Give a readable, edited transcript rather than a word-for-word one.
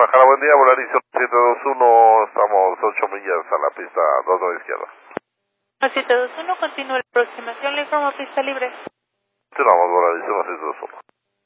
Guadalajara, buen día, Volaris 721, estamos 8 millas a la pista 2 a la izquierda. 721, continúa la aproximación, le informo pista libre. Continuamos, Volaris 721.